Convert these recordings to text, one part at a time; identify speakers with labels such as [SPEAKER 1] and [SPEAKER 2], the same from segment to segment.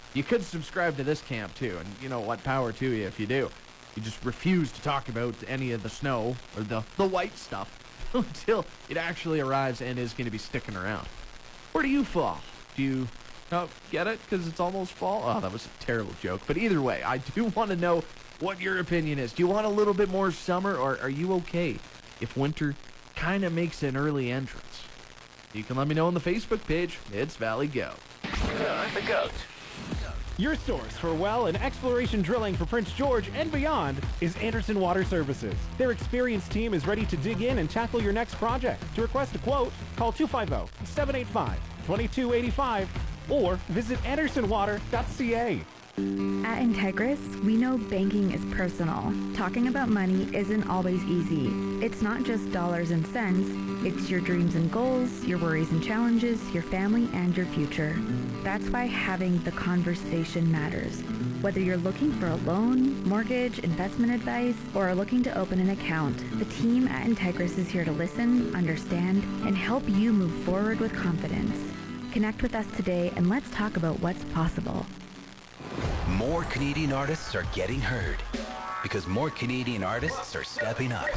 [SPEAKER 1] You could subscribe to this camp too, and you know what, power to you if you do. You just refuse to talk about any of the snow or the white stuff until it actually arrives and is going to be sticking around. Where do you fall? Do you get it because it's almost fall? Oh, that was a terrible joke. But either way, I do want to know what your opinion is. Do you want a little bit more summer, or are you okay if winter kind of makes an early entrance? You can let me know on the Facebook page. It's Valley Go.
[SPEAKER 2] The Goat.
[SPEAKER 3] Your source for well and exploration drilling for Prince George and beyond is Anderson Water Services. Their experienced team is ready to dig in and tackle your next project. To request a quote, call 250-785-2285 or visit andersonwater.ca.
[SPEAKER 4] At Integris, we know banking is personal. Talking about money isn't always easy. It's not just dollars and cents. It's your dreams and goals, your worries and challenges, your family, and your future. That's why having the conversation matters. Whether you're looking for a loan, mortgage, investment advice, or are looking to open an account, the team at Integris is here to listen, understand, and help you move forward with confidence. Connect with us today and let's talk about what's possible.
[SPEAKER 2] More Canadian artists are getting heard because more Canadian artists are stepping up.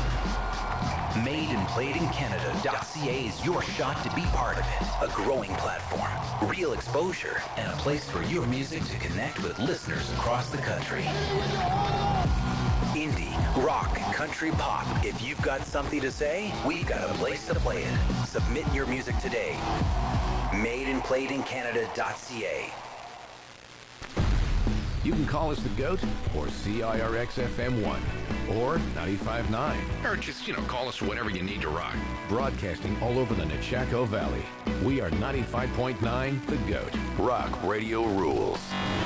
[SPEAKER 2] MadeandPlayedInCanada.ca is your shot to be part of it. A growing platform, real exposure, and a place for your music to connect with listeners across the country. Indie, rock, country, pop. If you've got something to say, we've got a place to play it. Submit your music today. MadeandPlayedInCanada.ca.
[SPEAKER 5] You can call us the GOAT or CIRX FM 1 or 95.9.
[SPEAKER 6] Or just, call us whenever you need to rock.
[SPEAKER 5] Broadcasting all over the Nechako Valley. We are 95.9 The GOAT. Rock Radio rules.